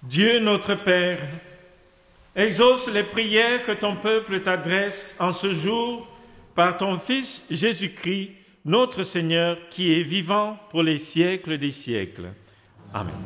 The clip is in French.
Dieu notre Père, exauce les prières que ton peuple t'adresse en ce jour par ton Fils Jésus-Christ, notre Seigneur, qui est vivant pour les siècles des siècles. Amen.